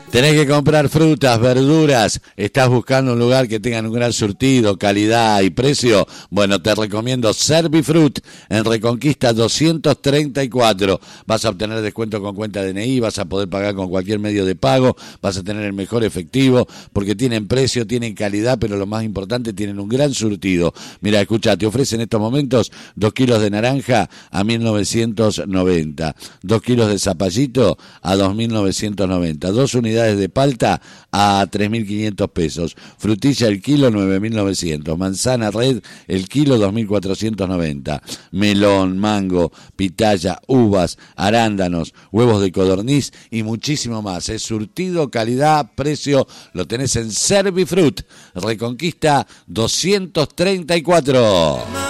Tenés que comprar frutas, verduras, estás buscando un lugar que tenga un gran surtido, calidad y precio. Bueno, te recomiendo Servifrut en Reconquista 234. Vas a obtener descuento con cuenta DNI, vas a poder pagar con cualquier medio de pago, vas a tener el mejor efectivo porque tienen precio, tienen calidad, pero lo más importante, tienen un gran surtido. Mira, escucha, te ofrecen en estos momentos 2 kilos de naranja a 1.990, 2 kilos de zapallito a 2.990, 2 unidades de palta a 3.500 pesos, frutilla el kilo 9.900, manzana red el kilo 2.490, melón, mango, pitaya, uvas, arándanos, huevos de codorniz y muchísimo más. Es surtido, calidad, precio, lo tenés en Servifrut, Reconquista 234.